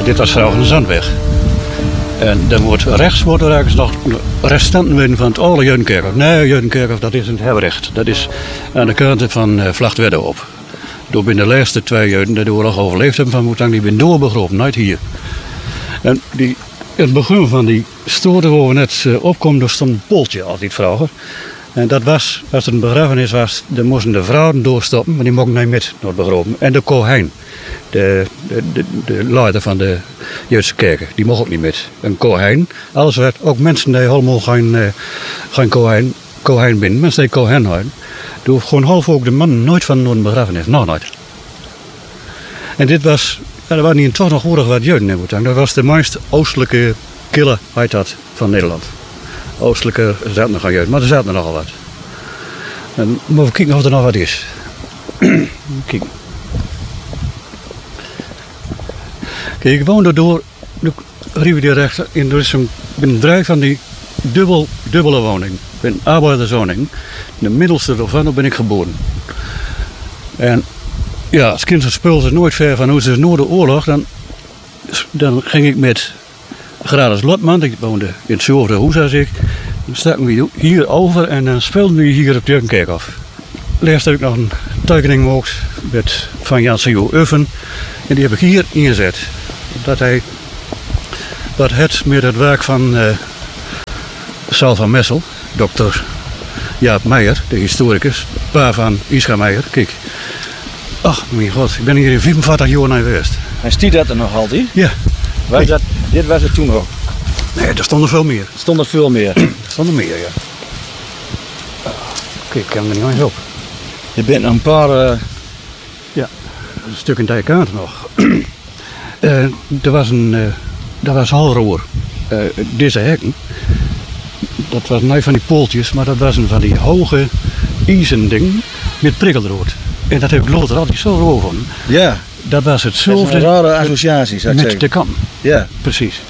dit was vroeger een zandweg. En dan wordt rechts ergens nog restanten van het oude Jeudenkerkhof. Nee, Jeudenkerkhof, dat is in het Hebrecht. Dat is aan de kant van Vlachtwedde op. Door binnen de laatste 2 Jeuden die de oorlog overleefd hebben van Woetang, die ben doorbegroven, nooit hier. En het begin van die stoorde waar we net opkomen, er stond een poeltje altijd vroeger. En dat was, als er een begrafenis was, dan moesten de vrouwen doorstoppen, maar die mochten niet met naar het begraven. En de Kohen, de leider van de Joodse kerken, die mocht ook niet met. Een Kohen, alles werd, ook mensen die helemaal geen Kohen binnen, mensen die Kohen hadden. Door gewoon half ook de man nooit van een begrafenis, nog nooit. En dit was, er waren hier toch nog oorlog wat Joden in Woetang. Dat was de meest oostelijke kille, heet dat, van Nederland. Oostelijke zaten nog aan Joden, maar er zaten er nogal wat. En moeten we kijken of er nog wat is. Kijk. Kijk, ik woon door de rivier rechter in een bedrijf van die dubbele woning. Ik ben arbeiderswoning. De middelste daarvan ben ik geboren. En ja, als kind speelde ze nooit ver van huis. Dus na de oorlog, dan ging ik met Gradus Lotman, ik woonde in hetzelfde huis als ik. Dan staken we hier over en dan speelden we hier op Jeudenkerkhof. Laatst heb ik nog een tekening gemaakt van Jan C.O. Uffen. En die heb ik hier ingezet. Dat het met het werk van Sal van Messel, dokter Jaap Meijer, de historicus, pa van Ischa Meijer. Kijk. Ach, mijn god, ik ben hier in 45 jaar naar geweest. En stiet dat er nog altijd? Ja. Dit was het toen ook? Nee, er stonden veel meer. Stond er veel meer? Er stonden meer, ja. Kijk, ik kan er niet eens op. Je bent een paar... Ja, een stuk in de kaart nog. Dat was halroer. Deze hekken, dat was niet van die pooltjes, maar dat was een van die hoge ijzen ding met prikkelrood. En dat heb ik later altijd zo roer van. Ja. Dat was hetzelfde. Dat is een rare associatie, zou ik met zeggen. de kam. Ja. Precies.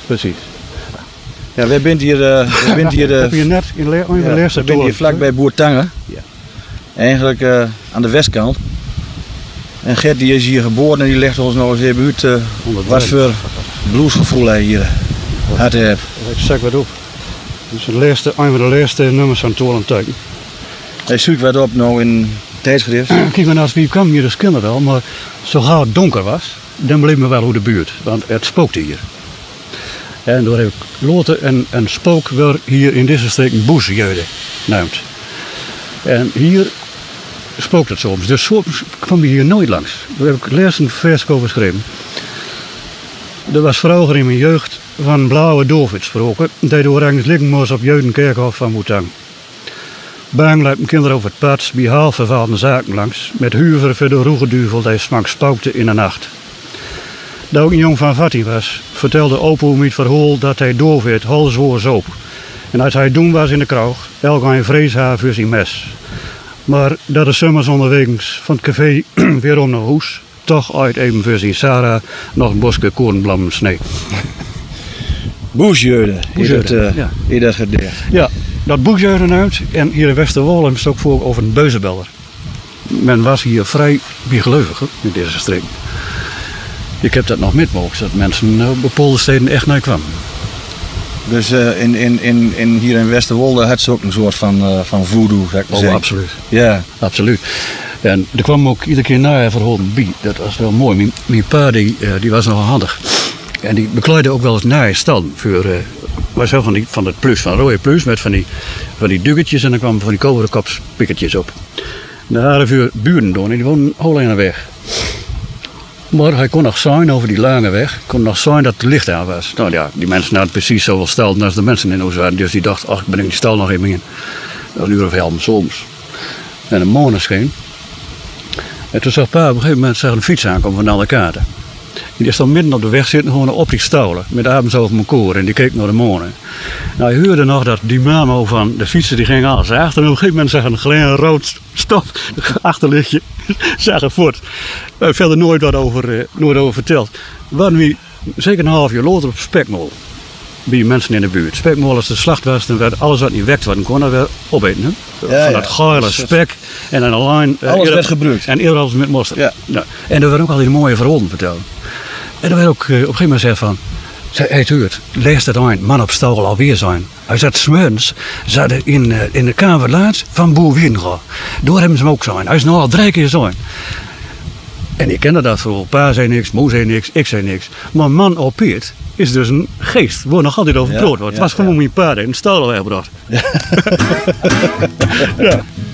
Ja, wij bent hier... Heb je net in de eerste we zijn hier vlakbij Boertangen. Ja. Eigenlijk aan de westkant. En Gert die is hier geboren en die legt ons nog eens even uit wat voor bluesgevoel hij hier had. Ik zeg wat op. Dat is een van de laatste nummers van Torentuin. Hij zoekt wat op nou in tijdschrift. Kijk maar naar wie kwam hier als kinder wel, maar zo gauw het donker was, dan bleef me wel hoe de buurt, want het spookte hier. En door heb ik loten en spook weer hier in deze streek boesjeuden genoemd. En hier spookt het soms, dus soms kwam je hier nooit langs. Daar heb ik laatst een vers over geschreven. Er was vroeger in mijn jeugd van Blauwe Dovid gesproken, die door ergens liggen moest op Jeudenkerkhof van Woetang. Bang liepen kinderen over het pad bij half vervalde zaken langs, met huiver voor de roegeduvel die smak spookte in de nacht. Dat ook een jong van 14 was, vertelde opa om het verhaal dat hij doorweerd halswoor zoop. En als hij doen was in de kroeg, elk een vrees haar voor zijn mes. Maar dat de sommers onderwegens van het café weer om naar huis, toch uit even voor zijn Sarah nog een bosje korenblammen snee. Boesjeuden, in dat gedicht. Ja, dat boesjeuden uit. En hier in Westerwolde is het ook voor over een beuzenbeller. Men was hier vrij bijgelovig in deze streek. Ik heb dat nog metmogen, dat mensen op bepaalde steden echt naar kwamen. Dus hier in Westerwolde had ze ook een soort van voodoo, zou ik maar zeggen. Absoluut. Ja. Absoluut. En er kwam ook iedere keer na verholen bij. Dat was wel mooi. Mijn pa die was nogal handig. En die bekleedde ook wel eens naaistallen voor was wel van het plus, van rode plus met van die duggetjes en dan kwamen van die koperkopspikkertjes op. En daar hadden we buren door en die woonden heel aan de weg. Maar hij kon nog zien over die lange weg, kon nog zien dat het licht aan was. Nou ja, die mensen hadden precies zoveel stallen als de mensen in huis waren. Dus die dacht, ach, ben ik die stal nog even in. Een uur of 11 soms. En een maan scheen. En toen zag pa op een gegeven moment een fiets aankomen van alle kanten. En die stond midden op de weg zitten, gewoon op die stouwen. Met avonds over mijn koor en die keek naar de maan. Nou, je hoorde nog dat dynamo van de fietsen die ging alles achter. En op een gegeven moment zag een klein rood stop achterlichtje. Zag er voort. We hebben verder nooit wat over verteld. We waren we zeker een half jaar later op Spekmol. Bij mensen in de buurt. Spekmol als de slacht was, dan werd alles wat niet wekt worden kon, dat werd opeten. Hè? Van dat geile spek en dan alleen... alles werd gebruikt. En eerder alles met mosterd. Ja. Nou, en er werden ook al die mooie verhalen verteld. En dan werd ook op een gegeven moment gezegd van... Hij huurt, leest het aan, man op stal alweer zijn. Hij zat 's morgens in de kamer laatst van Boer Wiedenga. Door hebben ze hem ook zijn. Hij is nu al 3 keer zijn. En ik kende dat vooral. Pa zei niks, moe zei niks, ik zei niks. Maar man op Piet is dus een geest. Wordt nog altijd over brood. Het was gewoon mijn pa die in de stal al gebracht. Ja.